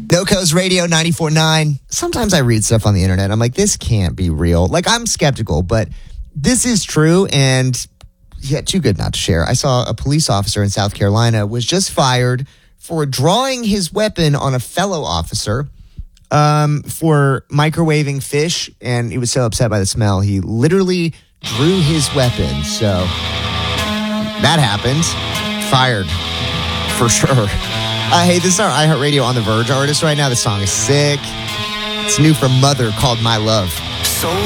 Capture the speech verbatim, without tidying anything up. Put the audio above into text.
NoCo's Radio ninety-four point nine. Sometimes I read stuff on the internet. I'm like, this can't be real. Like, I'm skeptical, but this is true, and yeah, too good not to share. I saw a police officer in South Carolina was just fired for drawing his weapon on a fellow officer um, for microwaving fish, and he was so upset by the smell, he literally drew his weapon. So that happened. Fired. For sure. Uh, hey, this is our iHeartRadio On the Verge artist right now. The song is sick. It's new from Mother, called My Love. So